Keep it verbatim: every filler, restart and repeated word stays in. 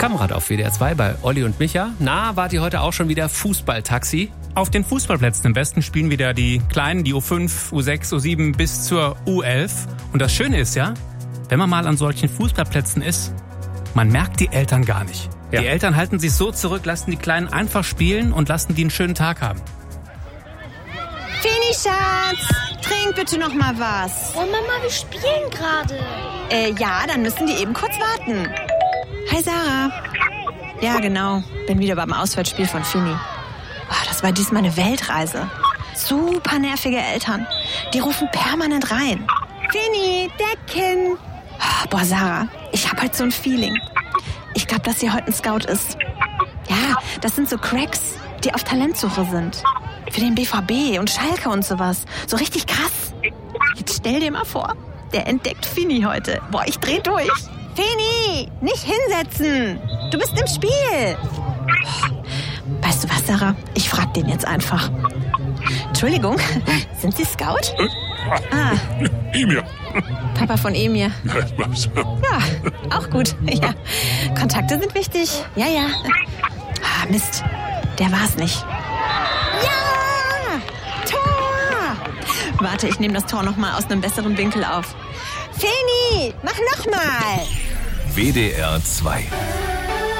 Kamerad auf W D R zwei bei Olli und Micha. Na, wart ihr heute auch schon wieder Fußballtaxi? Auf den Fußballplätzen im Westen spielen wieder die Kleinen, die U fünf, U sechs, U sieben bis zur U elf. Und das Schöne ist ja, wenn man mal an solchen Fußballplätzen ist, man merkt die Eltern gar nicht. Ja. Die Eltern halten sich so zurück, lassen die Kleinen einfach spielen und lassen die einen schönen Tag haben. Fini, Schatz, trink bitte noch mal was. Oh Mama, wir spielen gerade. Äh, ja, dann müssen die eben kurz warten. Hi, Sarah. Ja, genau. Bin wieder beim Auswärtsspiel von Fini. Oh, das war diesmal eine Weltreise. Super nervige Eltern. Die rufen permanent rein. Fini, Decken. Oh, boah, Sarah, ich hab heute so ein Feeling. Ich glaube, dass hier heute ein Scout ist. Ja, das sind so Cracks, die auf Talentsuche sind. Für den B V B und Schalke und sowas. So richtig krass. Jetzt stell dir mal vor, der entdeckt Fini heute. Boah, ich dreh durch. Fini, nicht hinsetzen. Du bist im Spiel. Weißt du was, Sarah? Ich frag den jetzt einfach. Entschuldigung, sind Sie Scout? Ah. Emir. Papa von Emir. Was? Ja, auch gut. Ja. Kontakte sind wichtig. Ja, ja. Ah, Mist, der war's nicht. Ja! Tor! Warte, ich nehme das Tor noch mal aus einem besseren Winkel auf. Feni, mach noch mal! W D R zwei